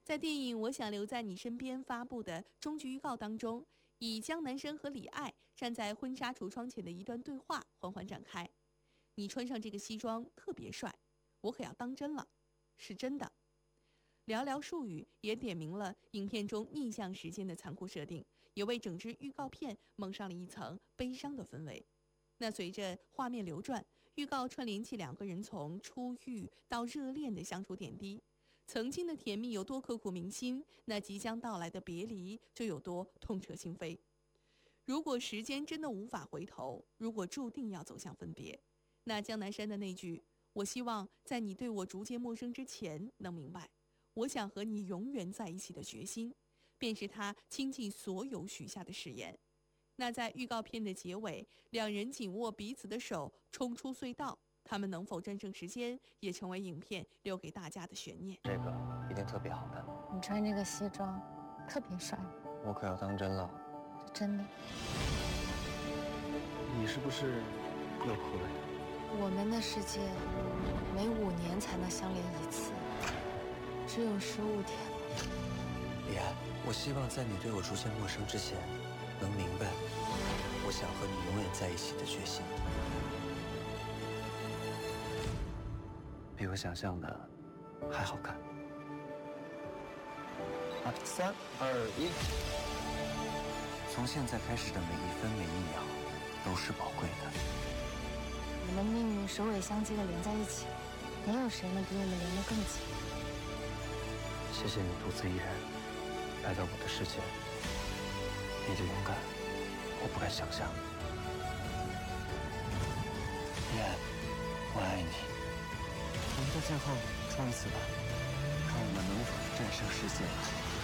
在电影《我想留在你身边》发布的终局预告当中，以江南生和李艾站在婚纱橱窗前的一段对话缓缓展开。你穿上这个西装特别帅，我可要当真了，是真的。寥寥数语也点明了影片中逆向时间的残酷设定，也为整支预告片蒙上了一层悲伤的氛围。那随着画面流转，预告串联起两个人从初遇到热恋的相处点滴，曾经的甜蜜有多刻骨铭心，那即将到来的别离就有多痛彻心扉。如果时间真的无法回头，如果注定要走向分别，那江南山的那句我希望在你对我逐渐陌生之前能明白，我想和你永远在一起的决心，便是他倾尽所有许下的誓言。那在预告片的结尾，两人紧握彼此的手冲出隧道，他们能否战胜时间，也成为影片留给大家的悬念。 这个一定特别好看， 你穿这个西装特别帅， 我可要当真了。 真的。 你是不是又哭了呀？ 我们的世界每5年才能相连一次，只有15天了。 李安，我希望在你对我逐渐陌生之前，能明白我想和你永远在一起的决心。比我想象的还好看。3、2、1，从现在开始的每一分每一秒都是宝贵的。 我们命运首尾相接的连在一起，没有谁能比我们连得更紧。 谢谢你独自一人来到我的世界，你的勇敢我不敢想象。李安，我爱你。我们在最后冲一次吧，看我们能否战胜世界。